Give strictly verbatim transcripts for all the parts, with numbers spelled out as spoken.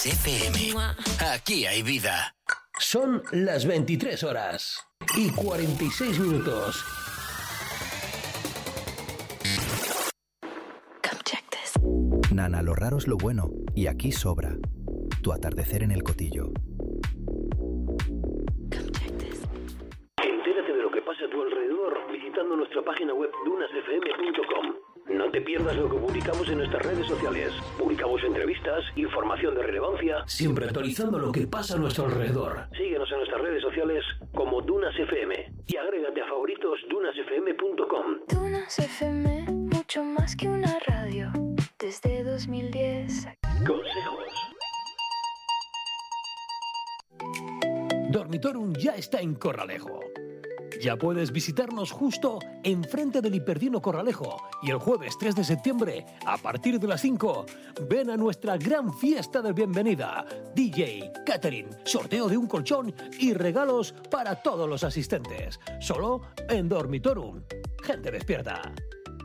Kiss F M. Aquí hay vida. Son las veintitrés horas y cuarenta y seis minutos. Nana, lo raro es lo bueno, y aquí sobra. Tu atardecer en el Cotillo. Entérate de lo que pasa a tu alrededor visitando nuestra página web dunas f m punto com. No te pierdas lo que publicamos en nuestras redes sociales. Publicamos entrevistas, información de relevancia, siempre actualizando lo que pasa a nuestro alrededor. Síguenos en nuestras redes sociales como Dunas F M y agrégate a favoritos dunas f m punto com. Dunas F M, mucho más que una radio. Desde dos mil diez. Consejos. Dormitorum ya está en Corralejo. Ya puedes visitarnos justo enfrente del Hiperdino Corralejo y el jueves tres de septiembre, a partir de las cinco, ven a nuestra gran fiesta de bienvenida. D J, catering, sorteo de un colchón y regalos para todos los asistentes. Solo en Dormitorum. Gente despierta.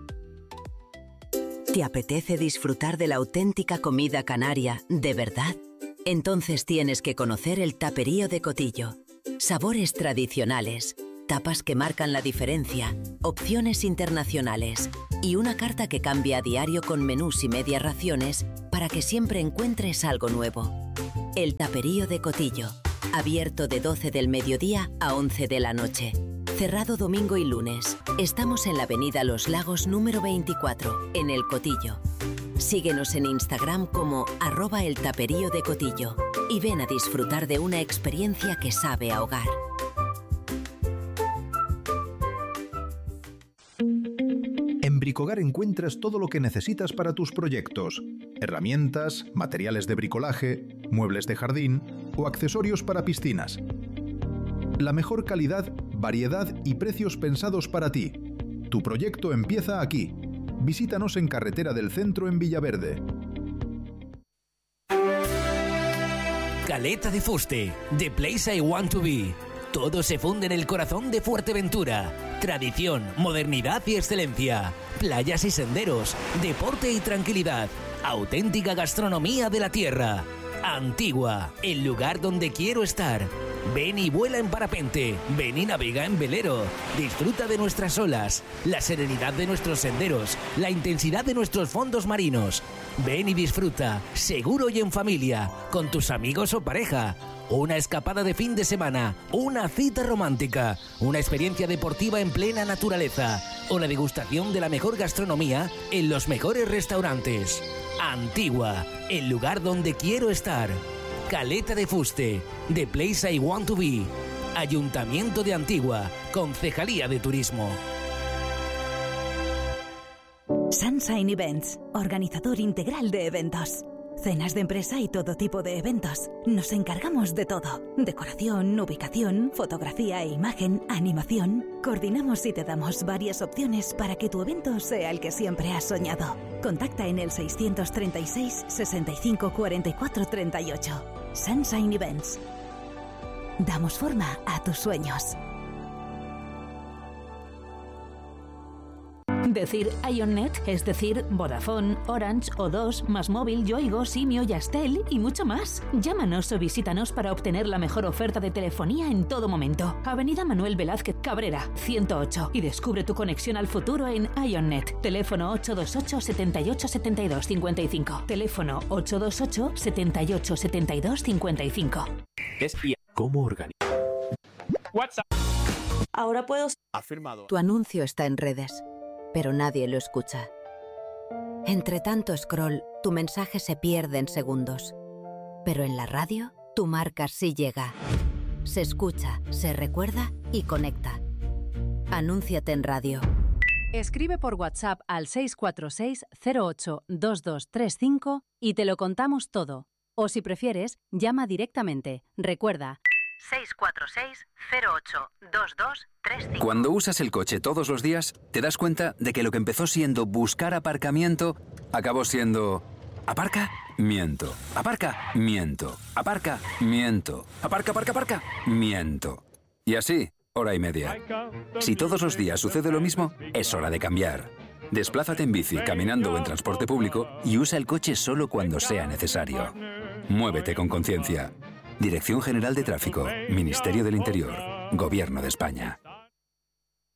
¿Te apetece disfrutar de la auténtica comida canaria, de verdad? Entonces tienes que conocer el Taperío de Cotillo. Sabores tradicionales, tapas que marcan la diferencia, opciones internacionales y una carta que cambia a diario con menús y medias raciones para que siempre encuentres algo nuevo. El Taperío de Cotillo, abierto de doce del mediodía a once de la noche. Cerrado domingo y lunes. Estamos en la avenida Los Lagos número veinticuatro, en El Cotillo. Síguenos en Instagram como arroba el taperío de Cotillo y ven a disfrutar de una experiencia que sabe a hogar. En Bricogar encuentras todo lo que necesitas para tus proyectos. Herramientas, materiales de bricolaje, muebles de jardín o accesorios para piscinas. La mejor calidad, variedad y precios pensados para ti. Tu proyecto empieza aquí. Visítanos en Carretera del Centro en Villaverde. Caleta de Fuste, The Place I Want to Be. Todo se funde en el corazón de Fuerteventura. Tradición, modernidad y excelencia. Playas y senderos, deporte y tranquilidad. Auténtica gastronomía de la tierra. Antigua, el lugar donde quiero estar. Ven y vuela en parapente, ven y navega en velero, disfruta de nuestras olas, la serenidad de nuestros senderos, la intensidad de nuestros fondos marinos. Ven y disfruta, seguro y en familia, con tus amigos o pareja. Una escapada de fin de semana, una cita romántica, una experiencia deportiva en plena naturaleza o la degustación de la mejor gastronomía en los mejores restaurantes. Antigua, el lugar donde quiero estar. Caleta de Fuste, The Place I Want to Be. Ayuntamiento de Antigua, Concejalía de Turismo. Sunshine Events, organizador integral de eventos. Cenas de empresa y todo tipo de eventos. Nos encargamos de todo. Decoración, ubicación, fotografía e imagen, animación. Coordinamos y te damos varias opciones para que tu evento sea el que siempre has soñado. Contacta en el seiscientos treinta y seis, sesenta y cinco, cuarenta y cuatro, treinta y ocho. Sunshine Events. Damos forma a tus sueños. Decir IONNET es decir Vodafone, Orange, O dos, Más Móvil, Yoigo, Simio, Yastel y mucho más. Llámanos o visítanos para obtener la mejor oferta de telefonía en todo momento. Avenida Manuel Velázquez Cabrera, ciento ocho, y descubre tu conexión al futuro en IONNET. Teléfono ocho dos ocho, setenta y ocho, setenta y dos, cincuenta y cinco. Teléfono ocho dos ocho, setenta y ocho, setenta y dos, cincuenta y cinco. Es I A. ¿Cómo organizar? WhatsApp. Ahora puedo... Afirmado. Tu anuncio está en redes, pero nadie lo escucha. Entre tanto scroll, tu mensaje se pierde en segundos. Pero en la radio, tu marca sí llega. Se escucha, se recuerda y conecta. Anúnciate en radio. Escribe por WhatsApp al seis cuatro seis, cero ocho, dos dos tres cinco y te lo contamos todo. O si prefieres, llama directamente. Recuerda, seis cuatro seis, cero ocho, dos dos tres cinco. Cuando usas el coche todos los días, te das cuenta de que lo que empezó siendo buscar aparcamiento, acabó siendo... ¿Aparca? Miento. ¿Aparca? Miento. ¿Aparca? Miento. ¿Aparca, aparca, aparca? Miento. Y así, hora y media. Si todos los días sucede lo mismo, es hora de cambiar. Desplázate en bici, caminando o en transporte público y usa el coche solo cuando sea necesario. Muévete con conciencia. Dirección General de Tráfico, Ministerio del Interior, Gobierno de España.